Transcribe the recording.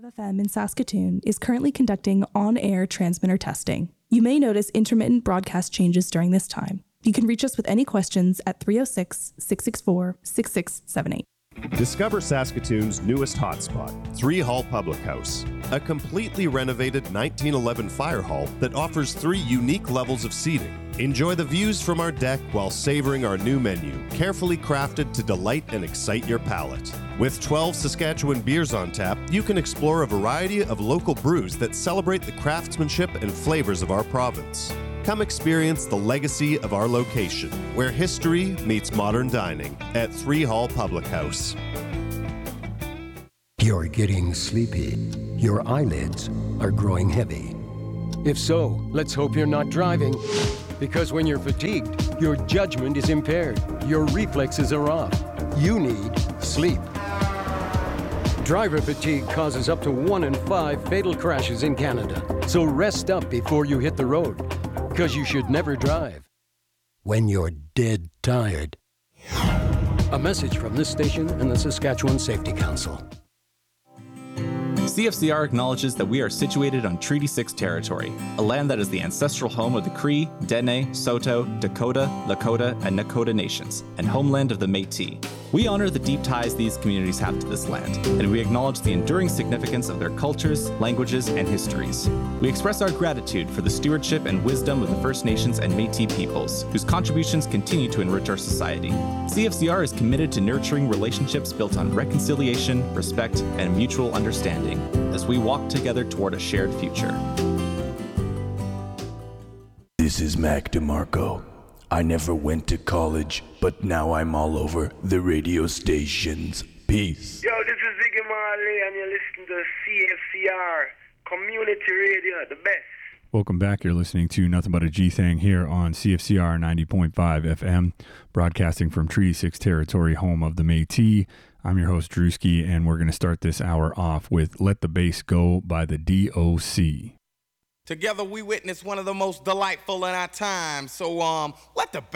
FM in Saskatoon is currently conducting on-air transmitter testing. You may notice intermittent broadcast changes during this time. You can reach us with any questions at 306-664-6678. Discover Saskatoon's newest hotspot, 3 Hall Public House, a completely renovated 1911 fire hall that offers 3 unique levels of seating. Enjoy the views from our deck while savoring our new menu, carefully crafted to delight and excite your palate. With 12 Saskatchewan beers on tap, you can explore a variety of local brews that celebrate the craftsmanship and flavors of our province. Come experience the legacy of our location, where history meets modern dining at 3 Hall Public House. You're getting sleepy. Your eyelids are growing heavy. If so, let's hope you're not driving. Because when you're fatigued, your judgment is impaired. Your reflexes are off. You need sleep. Driver fatigue causes up to 1 in 5 fatal crashes in Canada. So rest up before you hit the road. Because you should never drive when you're dead tired. A message from this station and the Saskatchewan Safety Council. CFCR acknowledges that we are situated on Treaty 6 territory, a land that is the ancestral home of the Cree, Dene, Saulteaux, Dakota, Lakota, and Nakota nations, and homeland of the Métis. We honor the deep ties these communities have to this land, and we acknowledge the enduring significance of their cultures, languages, and histories. We express our gratitude for the stewardship and wisdom of the First Nations and Métis peoples, whose contributions continue to enrich our society. CFCR is committed to nurturing relationships built on reconciliation, respect, and mutual understanding, as we walk together toward a shared future. This is Mac DeMarco. I never went to college, but now I'm all over the radio stations. Peace. Yo, this is Ziggy Marley, and you're listening to CFCR, Community Radio, the best. Welcome back. You're listening to Nothing But a G Thing here on CFCR 90.5 FM, broadcasting from Treaty 6 territory, home of the Métis. I'm your host, Drewski, and we're going to start this hour off with Let the Bass Go by the DOC. Together we witness one of the most delightful in our time. So let the